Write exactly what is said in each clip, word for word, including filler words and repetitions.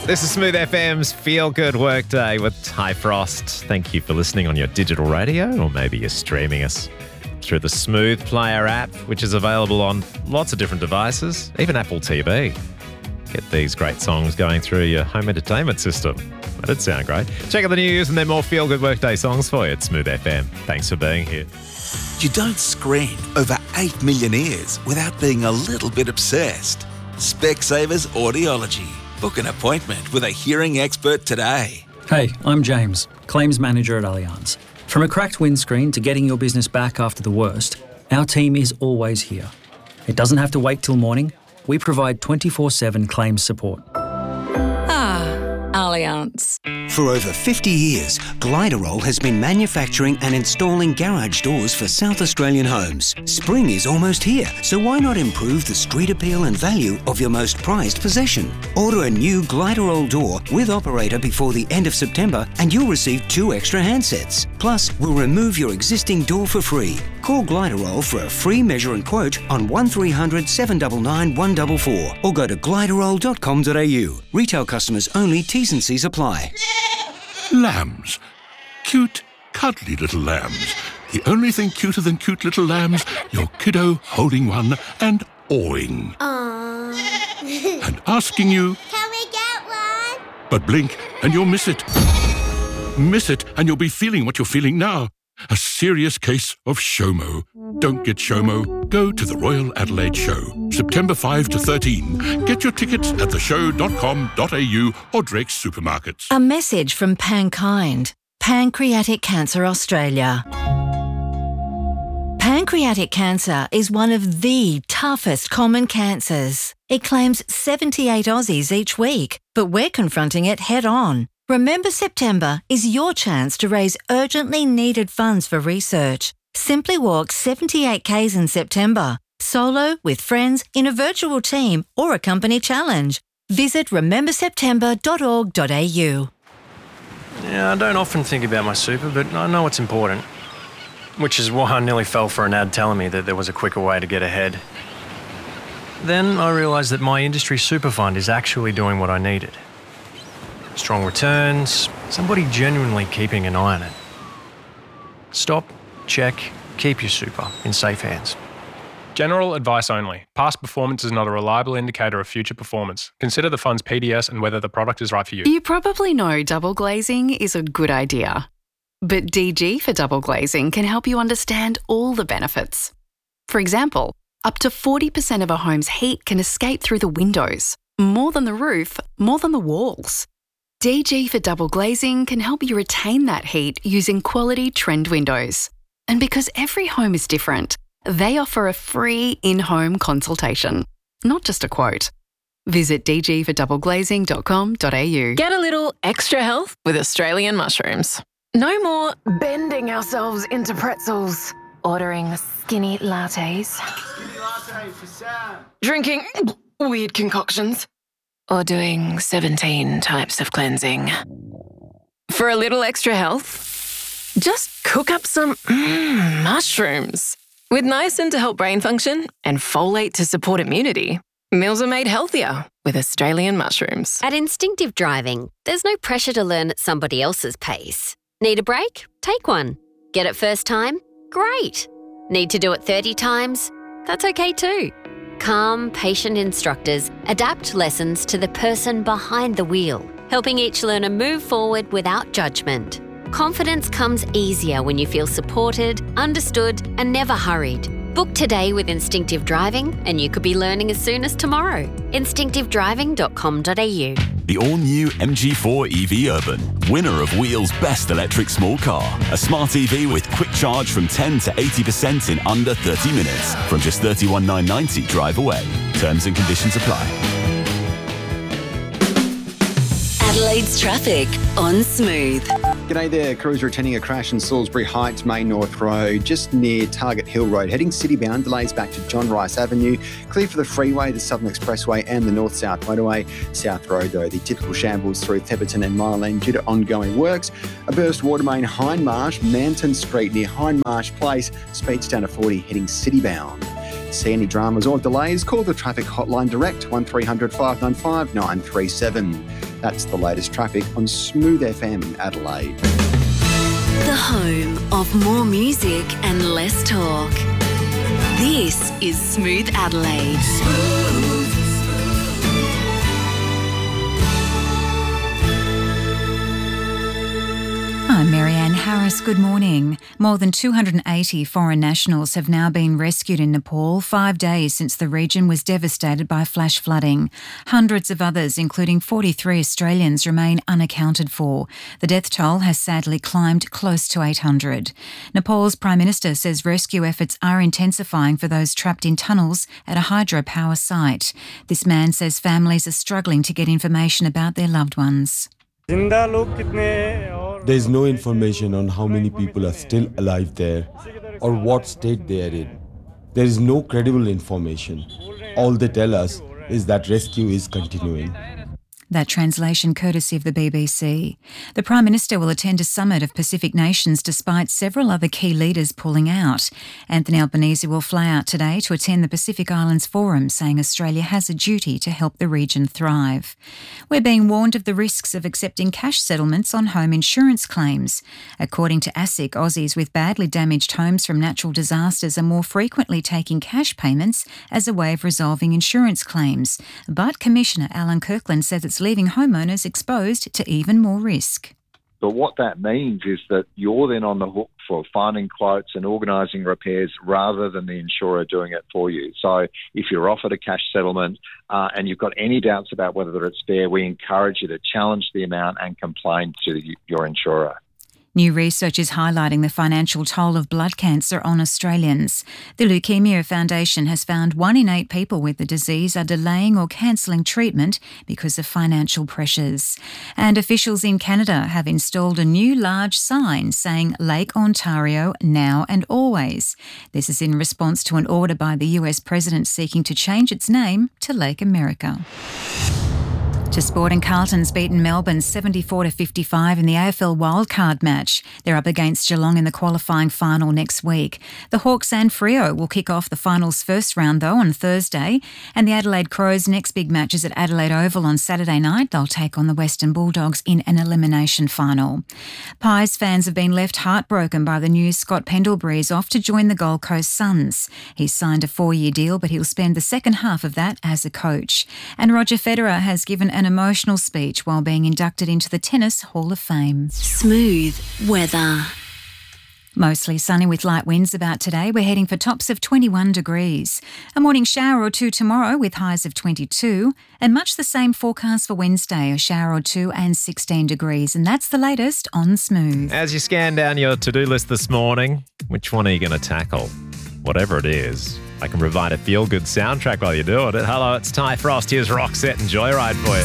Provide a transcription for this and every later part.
This is Smooth F M's Feel Good Workday with Ty Frost. Thank you for listening on your digital radio, or maybe you're streaming us through the Smooth Player app, which is available on lots of different devices, even Apple T V. Get these great songs going through your home entertainment system. That'd sound great. Check out the news and then more Feel Good Workday songs for you at Smooth F M. Thanks for being here. You don't screen over eight million ears without being a little bit obsessed. Specsavers Audiology. Book an appointment with a hearing expert today. Hey, I'm James, Claims Manager at Allianz. From a cracked windscreen to getting your business back after the worst, our team is always here. It doesn't have to wait till morning. We provide twenty-four seven claims support. Ah, Allianz. For over fifty years, Gliderol has been manufacturing and installing garage doors for South Australian homes. Spring is almost here, so why not improve the street appeal and value of your most prized possession? Order a new Gliderol door with operator before the end of September and you'll receive two extra handsets. Plus, we'll remove your existing door for free. Call Gliderol for a free measure and quote on one three hundred seven nine nine one four four or go to gliderol dot com dot a u. Retail customers only, T's and C's apply. Lambs. Cute, cuddly little lambs. The only thing cuter than cute little lambs, your kiddo holding one and awing. Aww. And asking you, can we get one? But blink and you'll miss it. Miss it and you'll be feeling what you're feeling now. A serious case of SHOMO. Don't get SHOMO. Go to the Royal Adelaide Show, September fifth to thirteenth. Get your tickets at the show dot com dot a u or Drake's Supermarkets. A message from Pankind, Pancreatic Cancer Australia. Pancreatic cancer is one of the toughest common cancers. It claims seventy-eight Aussies each week, but we're confronting it head on. Remember September is your chance to raise urgently needed funds for research. Simply walk seventy-eight kays in September, solo, with friends, in a virtual team or a company challenge. Visit remember september dot org dot a u. Yeah, I don't often think about my super, but I know it's important. Which is why I nearly fell for an ad telling me that there was a quicker way to get ahead. Then I realised that my industry super fund is actually doing what I needed. Strong returns, somebody genuinely keeping an eye on it. Stop, check, keep your super in safe hands. General advice only. Past performance is not a reliable indicator of future performance. Consider the fund's P D S and whether the product is right for you. You probably know double glazing is a good idea. But D G for double glazing can help you understand all the benefits. For example, up to forty percent of a home's heat can escape through the windows. More than the roof, more than the walls. D G for double glazing can help you retain that heat using quality trend windows. And because every home is different, they offer a free in-home consultation, not just a quote. Visit d g for double glazing dot com dot a u. Get a little extra health with Australian mushrooms. No more bending ourselves into pretzels, ordering skinny lattes, skinny latte for Sam. Drinking weird concoctions, or doing seventeen types of cleansing. For a little extra health, just cook up some mm, mushrooms. With niacin to help brain function and folate to support immunity, meals are made healthier with Australian mushrooms. At Instinctive Driving, there's no pressure to learn at somebody else's pace. Need a break? Take one. Get it first time? Great. Need to do it thirty times? That's okay too. Calm, patient instructors adapt lessons to the person behind the wheel, helping each learner move forward without judgment. Confidence comes easier when you feel supported, understood, and never hurried. Book today with Instinctive Driving and you could be learning as soon as tomorrow. instinctive driving dot com dot a u. The all-new M G four E V Urban, winner of Wheel's Best Electric Small Car. A smart E V with quick charge from ten to eighty percent in under thirty minutes. From just thirty-one thousand nine hundred ninety drive away. Terms and conditions apply. Adelaide's traffic on Smooth. G'day there, crews are attending a crash in Salisbury Heights, Main North Road, just near Target Hill Road. Heading city-bound, delays back to John Rice Avenue. Clear for the freeway, the Southern Expressway and the North-South Motorway. South Road, though, the typical shambles through Thepperton and Mile End due to ongoing works. A burst water main, Hindmarsh, Manton Street near Hindmarsh Place. Speeds down to forty, heading city-bound. See any dramas or delays? Call the traffic hotline direct, one three hundred five nine five nine three seven. That's the latest traffic on Smooth F M in Adelaide. The home of more music and less talk. This is Smooth Adelaide. Smooth. I'm Marianne Harris. Good morning. More than two hundred eighty foreign nationals have now been rescued in Nepal, five days since the region was devastated by flash flooding. Hundreds of others, including forty-three Australians, remain unaccounted for. The death toll has sadly climbed close to eight hundred. Nepal's Prime Minister says rescue efforts are intensifying for those trapped in tunnels at a hydropower site. This man says families are struggling to get information about their loved ones. There's no information on how many people are still alive there or what state they are in. There is no credible information. All they tell us is that rescue is continuing. That translation courtesy of the B B C. The Prime Minister will attend a summit of Pacific nations despite several other key leaders pulling out. Anthony Albanese will fly out today to attend the Pacific Islands Forum, saying Australia has a duty to help the region thrive. We're being warned of the risks of accepting cash settlements on home insurance claims. According to ASIC, Aussies with badly damaged homes from natural disasters are more frequently taking cash payments as a way of resolving insurance claims. But Commissioner Alan Kirkland says it's leaving homeowners exposed to even more risk. But what that means is that you're then on the hook for finding quotes and organising repairs rather than the insurer doing it for you. So if you're offered a cash settlement uh, and you've got any doubts about whether it's fair, we encourage you to challenge the amount and complain to your insurer. New research is highlighting the financial toll of blood cancer on Australians. The Leukemia Foundation has found one in eight people with the disease are delaying or cancelling treatment because of financial pressures. And officials in Canada have installed a new large sign saying Lake Ontario now and always. This is in response to an order by the U S President seeking to change its name to Lake America. To sport, and Carlton's beaten Melbourne seventy-four to fifty-five in the A F L wildcard match. They're up against Geelong in the qualifying final next week. The Hawks and Freo will kick off the finals first round, though, on Thursday. And the Adelaide Crows' next big match is at Adelaide Oval on Saturday night. They'll take on the Western Bulldogs in an elimination final. Pies fans have been left heartbroken by the news Scott Pendlebury is off to join the Gold Coast Suns. He's signed a four-year deal, but he'll spend the second half of that as a coach. And Roger Federer has given an emotional speech while being inducted into the Tennis Hall of Fame. Smooth weather. Mostly sunny with light winds about today. We're heading for tops of twenty-one degrees. A morning shower or two tomorrow with highs of twenty-two. And much the same forecast for Wednesday, a shower or two and sixteen degrees. And that's the latest on Smooth. As you scan down your to-do list this morning, which one are you going to tackle? Whatever it is, I can provide a feel-good soundtrack while you're doing it. Hello, it's Ty Frost. Here's Roxette and Joyride for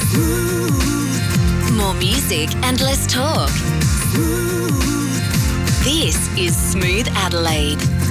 you. More music and less talk. This is Smooth Adelaide.